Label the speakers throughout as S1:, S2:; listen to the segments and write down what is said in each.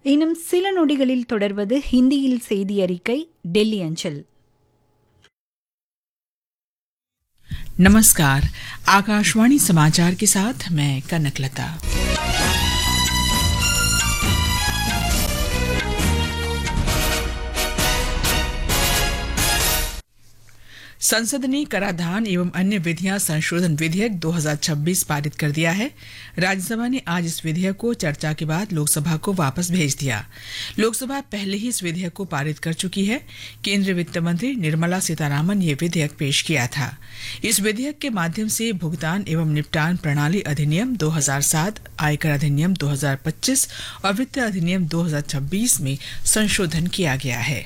S1: இன்னும் சில நொடிகளில் தொடர்வது ஹிந்தியில் செய்தி அறிக்கை டெல்லி अंचल।
S2: नमस्कार, आकाशवाणी समाचार के साथ मैं कनकलता। संसद ने कराधान एवं अन्य विधियां संशोधन विधेयक 2026 पारित कर दिया है। राज्यसभा ने आज इस विधेयक को चर्चा के बाद लोकसभा को वापस भेज दिया। लोकसभा पहले ही इस विधेयक को पारित कर चुकी है। केंद्रीय वित्त मंत्री निर्मला सीतारामन ने विधेयक पेश किया था। इस विधेयक के माध्यम से भुगतान एवं निपटान प्रणाली अधिनियम 2007, आयकर अधिनियम 2025 और वित्त अधिनियम 2026 में संशोधन किया गया है।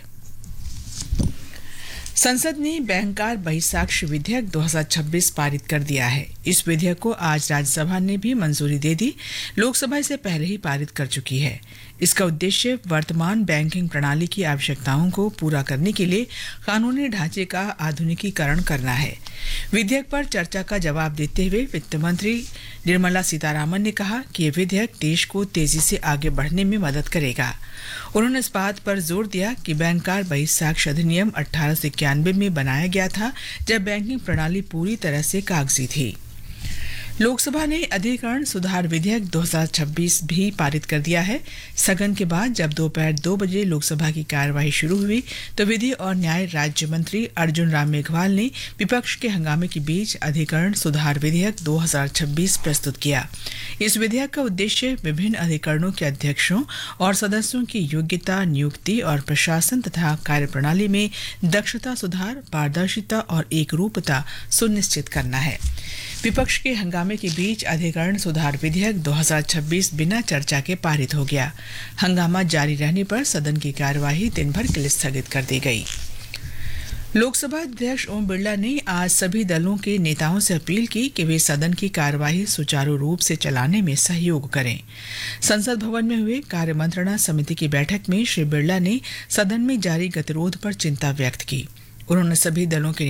S2: संसद ने बैंकर बहिसाक्ष्य विधेयक 2026 पारित कर दिया है। इस विधेयक को आज राज्यसभा ने भी मंजूरी दे दी। लोकसभा इसे पहले ही पारित कर चुकी है। इसका उद्देश्य वर्तमान बैंकिंग प्रणाली की आवश्यकताओं को पूरा करने के लिए कानूनी ढांचे का आधुनिकीकरण करना है। विधेयक पर चर्चा का जवाब देते हुए वित्त मंत्री निर्मला सीतारामन ने कहा कि यह विधेयक देश को तेजी से आगे बढ़ने में मदद करेगा। उन्होंने इस बात पर जोर दिया कि बैंकर बहिसाक्ष्य अधिनियम 1891 में बनाया गया था, जब बैंकिंग प्रणाली पूरी तरह से कागजी थी। लोकसभा ने अधिकरण सुधार विधेयक 2026 भी पारित कर दिया है। सदन के बाद जब दोपहर 2 बजे लोकसभा की कार्यवाही शुरू हुई तो विधि और न्याय राज्य मंत्री अर्जुन राम मेघवाल ने विपक्ष के हंगामे के बीच अधिकरण सुधार विधेयक 2026 प्रस्तुत किया। इस विधेयक का उद्देश्य विभिन्न अधिकरणों के अध्यक्षों और सदस्यों की योग्यता, नियुक्ति और प्रशासन तथा कार्यप्रणाली में दक्षता सुधार, पारदर्शिता और एकरूपता सुनिश्चित करना है। विपक्ष के हंगामे के बीच अधिकरण सुधार विधेयक 2026 बिना चर्चा के पारित हो गया। हंगामा जारी रहने पर सदन की कार्यवाही दिन भर के लिए स्थगित कर दी गई। लोकसभा अध्यक्ष ओम बिरला ने आज सभी दलों के नेताओं से अपील की कि वे सदन की कार्यवाही सुचारू रूप से चलाने में सहयोग करें। संसद भवन में हुए कार्य मंत्रणा समिति की बैठक में श्री बिरला ने सदन में जारी गतिरोध पर चिंता व्यक्त की। उन्होंने सभी दलों के